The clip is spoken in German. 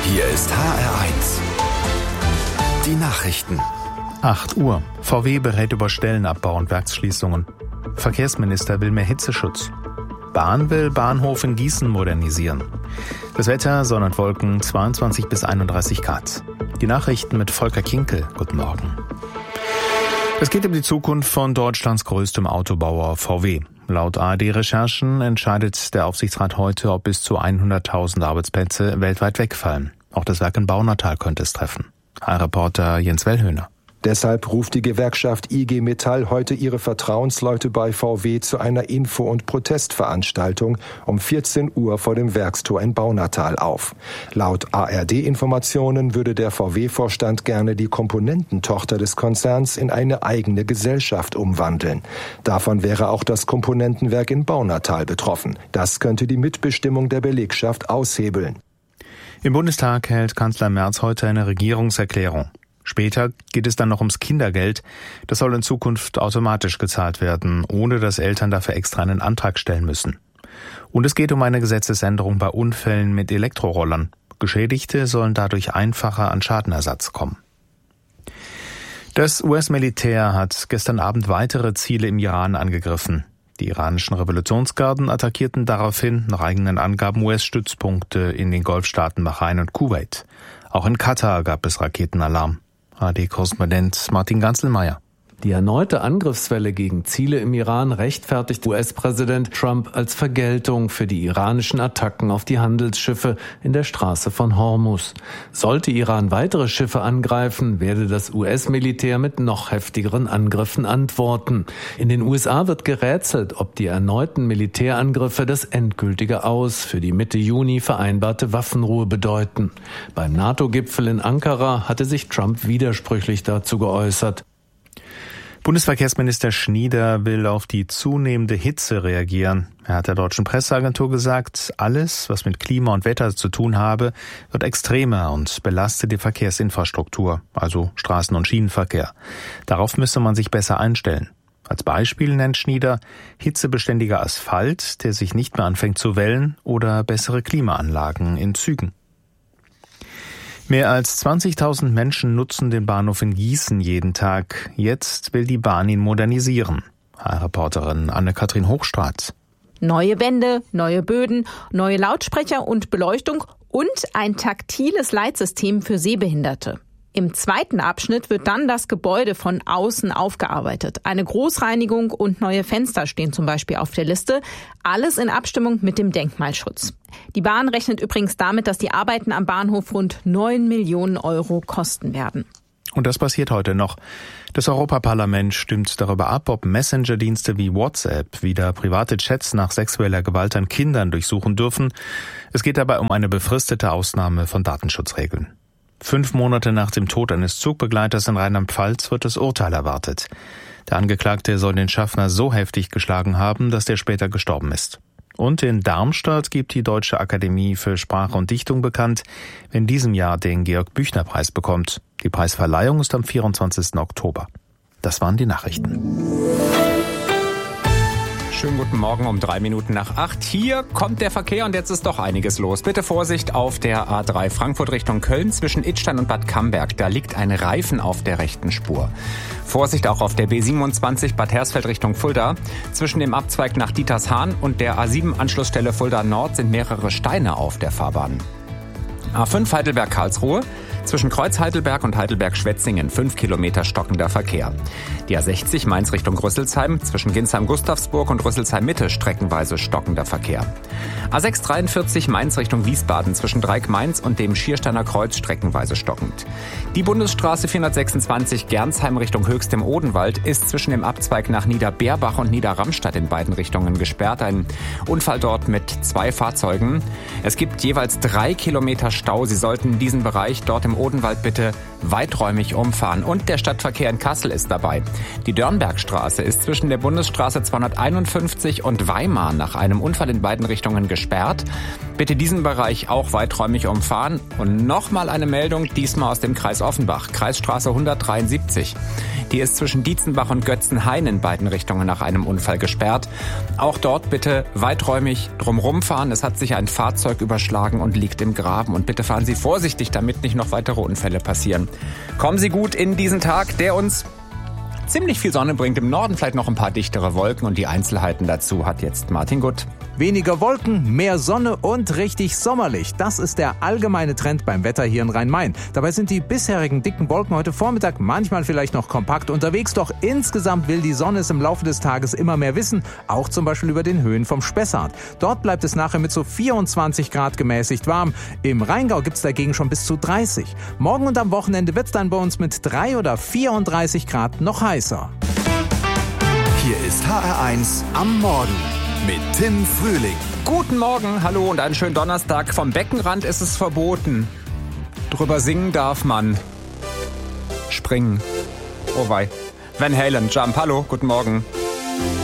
Hier ist HR1. Die Nachrichten. 8 Uhr. VW berät über Stellenabbau und Werksschließungen. Verkehrsminister will mehr Hitzeschutz. Bahn will Bahnhof in Gießen modernisieren. Das Wetter, Sonne und Wolken, 22 bis 31 Grad. Die Nachrichten mit Volker Kinkel. Guten Morgen. Es geht um die Zukunft von Deutschlands größtem Autobauer VW. Laut ARD-Recherchen entscheidet der Aufsichtsrat heute, ob bis zu 100.000 Arbeitsplätze weltweit wegfallen. Auch das Werk in Baunatal könnte es treffen. HR-Reporter Jens Wellhöhner. Deshalb ruft die Gewerkschaft IG Metall heute ihre Vertrauensleute bei VW zu einer Info- und Protestveranstaltung um 14 Uhr vor dem Werkstor in Baunatal auf. Laut ARD-Informationen würde der VW-Vorstand gerne die Komponententochter des Konzerns in eine eigene Gesellschaft umwandeln. Davon wäre auch das Komponentenwerk in Baunatal betroffen. Das könnte die Mitbestimmung der Belegschaft aushebeln. Im Bundestag hält Kanzler Merz heute eine Regierungserklärung. Später geht es dann noch ums Kindergeld. Das soll in Zukunft automatisch gezahlt werden, ohne dass Eltern dafür extra einen Antrag stellen müssen. Und es geht um eine Gesetzesänderung bei Unfällen mit Elektrorollern. Geschädigte sollen dadurch einfacher an Schadenersatz kommen. Das US-Militär hat gestern Abend weitere Ziele im Iran angegriffen. Die iranischen Revolutionsgarden attackierten daraufhin nach eigenen Angaben US-Stützpunkte in den Golfstaaten Bahrain und Kuwait. Auch in Katar gab es Raketenalarm. ARD-Korrespondent Martin Ganzelmeier. Die erneute Angriffswelle gegen Ziele im Iran rechtfertigt US-Präsident Trump als Vergeltung für die iranischen Attacken auf die Handelsschiffe in der Straße von Hormuz. Sollte Iran weitere Schiffe angreifen, werde das US-Militär mit noch heftigeren Angriffen antworten. In den USA wird gerätselt, ob die erneuten Militärangriffe das endgültige Aus für die Mitte Juni vereinbarte Waffenruhe bedeuten. Beim NATO-Gipfel in Ankara hatte sich Trump widersprüchlich dazu geäußert. Bundesverkehrsminister Schnieder will auf die zunehmende Hitze reagieren. Er hat der deutschen Presseagentur gesagt, alles, was mit Klima und Wetter zu tun habe, wird extremer und belastet die Verkehrsinfrastruktur, also Straßen- und Schienenverkehr. Darauf müsse man sich besser einstellen. Als Beispiel nennt Schnieder hitzebeständiger Asphalt, der sich nicht mehr anfängt zu wellen, oder bessere Klimaanlagen in Zügen. Mehr als 20.000 Menschen nutzen den Bahnhof in Gießen jeden Tag. Jetzt will die Bahn ihn modernisieren. HR-Reporterin Anne-Kathrin Hochstraat. Neue Wände, neue Böden, neue Lautsprecher und Beleuchtung und ein taktiles Leitsystem für Sehbehinderte. Im zweiten Abschnitt wird dann das Gebäude von außen aufgearbeitet. Eine Großreinigung und neue Fenster stehen zum Beispiel auf der Liste. Alles in Abstimmung mit dem Denkmalschutz. Die Bahn rechnet übrigens damit, dass die Arbeiten am Bahnhof rund 9 Millionen Euro kosten werden. Und das passiert heute noch. Das Europaparlament stimmt darüber ab, ob Messenger-Dienste wie WhatsApp wieder private Chats nach sexueller Gewalt an Kindern durchsuchen dürfen. Es geht dabei um eine befristete Ausnahme von Datenschutzregeln. 5 Monate nach dem Tod eines Zugbegleiters in Rheinland-Pfalz wird das Urteil erwartet. Der Angeklagte soll den Schaffner so heftig geschlagen haben, dass der später gestorben ist. Und in Darmstadt gibt die Deutsche Akademie für Sprache und Dichtung bekannt, wer in diesem Jahr den Georg-Büchner-Preis bekommt. Die Preisverleihung ist am 24. Oktober. Das waren die Nachrichten. Schönen guten Morgen um 3 Minuten nach 8. Hier kommt der Verkehr und jetzt ist doch einiges los. Bitte Vorsicht auf der A3 Frankfurt Richtung Köln zwischen Idstein und Bad Camberg. Da liegt ein Reifen auf der rechten Spur. Vorsicht auch auf der B27 Bad Hersfeld Richtung Fulda. Zwischen dem Abzweig nach Dietershahn und der A7 Anschlussstelle Fulda Nord sind mehrere Steine auf der Fahrbahn. A5 Heidelberg-Karlsruhe. Zwischen Kreuz Heidelberg und Heidelberg-Schwetzingen 5 Kilometer stockender Verkehr. Die A60 Mainz Richtung Rüsselsheim, zwischen Ginsheim-Gustavsburg und Rüsselsheim-Mitte streckenweise stockender Verkehr. A6 43 Mainz Richtung Wiesbaden, zwischen Dreieck-Mainz und dem Schiersteiner Kreuz streckenweise stockend. Die Bundesstraße 426 Gernsheim Richtung Höchst im Odenwald ist zwischen dem Abzweig nach Niederbeerbach und Niederramstadt in beiden Richtungen gesperrt. Ein Unfall dort mit 2 Fahrzeugen. Es gibt jeweils 3 Kilometer Stau. Sie sollten diesen Bereich dort im im Odenwald bitte weiträumig umfahren. Und der Stadtverkehr in Kassel ist dabei. Die Dörnbergstraße ist zwischen der Bundesstraße 251 und Weimar nach einem Unfall in beiden Richtungen gesperrt. Bitte diesen Bereich auch weiträumig umfahren. Und nochmal eine Meldung, diesmal aus dem Kreis Offenbach, Kreisstraße 173. Die ist zwischen Dietzenbach und Götzenhain in beiden Richtungen nach einem Unfall gesperrt. Auch dort bitte weiträumig drumherum fahren. Es hat sich ein Fahrzeug überschlagen und liegt im Graben. Und bitte fahren Sie vorsichtig, damit nicht noch weitere Unfälle passieren. Kommen Sie gut in diesen Tag, der uns ziemlich viel Sonne bringt. Im Norden vielleicht noch ein paar dichtere Wolken und die Einzelheiten dazu hat jetzt Martin Gutt. Weniger Wolken, mehr Sonne und richtig sommerlich. Das ist der allgemeine Trend beim Wetter hier in Rhein-Main. Dabei sind die bisherigen dicken Wolken heute Vormittag manchmal vielleicht noch kompakt unterwegs. Doch insgesamt will die Sonne es im Laufe des Tages immer mehr wissen. Auch zum Beispiel über den Höhen vom Spessart. Dort bleibt es nachher mit so 24 Grad gemäßigt warm. Im Rheingau gibt's dagegen schon bis zu 30. Morgen und am Wochenende wird's dann bei uns mit 3 oder 34 Grad noch heißer. Hier ist HR1 am Morgen mit Tim Frühling. Guten Morgen, hallo und einen schönen Donnerstag. Vom Beckenrand ist es verboten. Drüber singen darf man. Springen. Oh wei. Van Halen, Jump, hallo, guten Morgen.